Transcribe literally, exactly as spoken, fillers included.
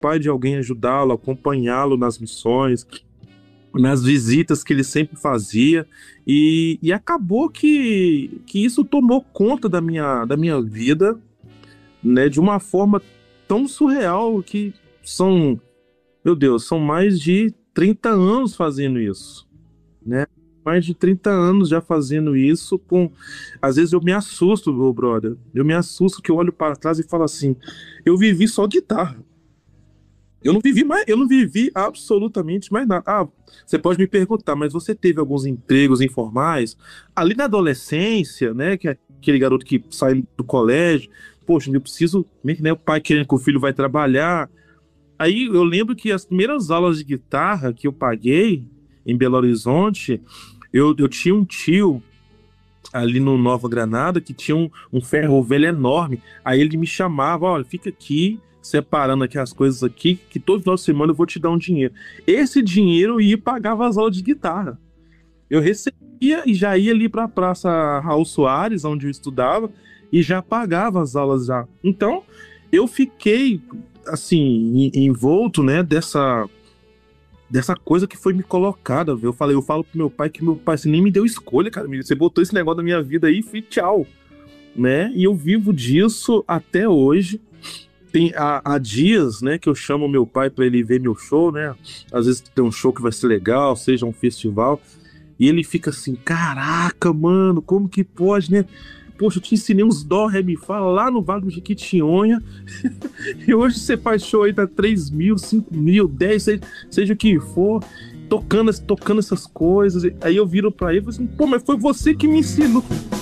pai de alguém ajudá-lo, acompanhá-lo nas missões, nas visitas que ele sempre fazia, e, e acabou que, que isso tomou conta da minha, da minha vida, né, de uma forma tão surreal que são, meu Deus, são mais de trinta anos fazendo isso, né? Mais de trinta anos já fazendo isso com... Às vezes eu me assusto, meu brother. Eu me assusto que eu olho para trás e falo assim, eu vivi só guitarra. Eu não vivi mais, eu não vivi absolutamente mais nada. Ah, você pode me perguntar, mas você teve alguns empregos informais ali na adolescência, né? Que é aquele garoto que sai do colégio, poxa, eu preciso, né? O pai querendo que o filho vai trabalhar. Aí eu lembro que as primeiras aulas de guitarra que eu paguei em Belo Horizonte, eu, eu tinha um tio ali no Nova Granada que tinha um, um ferro velho enorme. Aí ele me chamava, olha, fica aqui separando aqui as coisas aqui, que todo final de semana eu vou te dar um dinheiro. Esse dinheiro eu ia e pagava as aulas de guitarra. Eu recebia e já ia ali para a Praça Raul Soares, onde eu estudava, e já pagava as aulas já. Então, eu fiquei, assim, envolto, né, dessa, dessa coisa que foi me colocada. Eu falei, eu falo pro meu pai que meu pai assim, nem me deu escolha, cara. Você botou esse negócio na minha vida aí e fui tchau, né? E eu vivo disso até hoje. Tem, há, há dias, né, que eu chamo meu pai para ele ver meu show, né? Às vezes tem um show que vai ser legal, seja um festival, e ele fica assim, caraca, mano, como que pode, né? Poxa, eu te ensinei uns dó, ré, mi, fá lá no Vale do Jequitinhonha, e hoje você faz show aí, tá três mil, cinco mil, dez, seja, seja o que for, tocando, tocando essas coisas. Aí eu viro pra ele e falo assim, pô, mas foi você que me ensinou.